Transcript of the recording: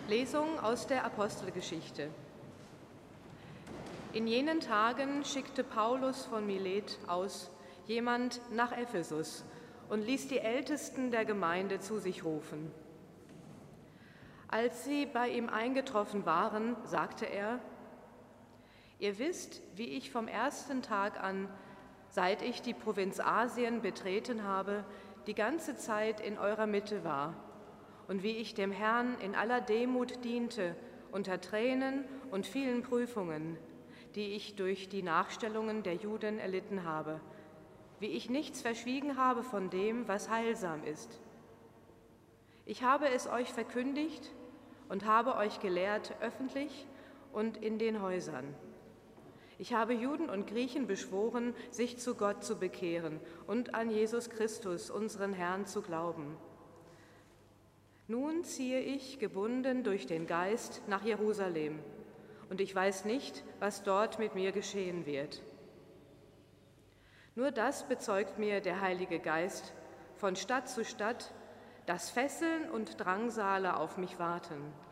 Lesung aus der Apostelgeschichte. In jenen Tagen schickte Paulus von Milet aus jemand nach Ephesus und ließ die Ältesten der Gemeinde zu sich rufen. Als sie bei ihm eingetroffen waren, sagte er: Ihr wisst, wie ich vom ersten Tag an, seit ich die Provinz Asien betreten habe, die ganze Zeit in eurer Mitte war und wie ich dem Herrn in aller Demut diente, unter Tränen und vielen Prüfungen, die ich durch die Nachstellungen der Juden erlitten habe, wie ich nichts verschwiegen habe von dem, was heilsam ist. Ich habe es euch verkündigt und habe euch gelehrt, öffentlich und in den Häusern. Ich habe Juden und Griechen beschworen, sich zu Gott zu bekehren und an Jesus Christus, unseren Herrn, zu glauben. Nun ziehe ich, gebunden durch den Geist, nach Jerusalem, und ich weiß nicht, was dort mit mir geschehen wird. Nur das bezeugt mir der Heilige Geist von Stadt zu Stadt, dass Fesseln und Drangsale auf mich warten,